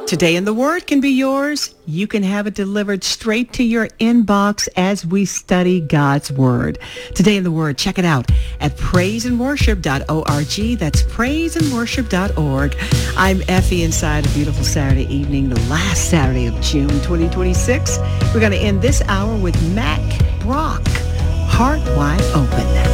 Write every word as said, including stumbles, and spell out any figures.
Today in the Word can be yours. You can have it delivered straight to your inbox as we study God's Word. Today in the Word, check it out at praise and worship dot org. That's praise and worship dot org. I'm Effie inside a beautiful Saturday evening, the last Saturday of June twenty twenty-six. We're going to end this hour with Mac Brock, Heart Wide Open.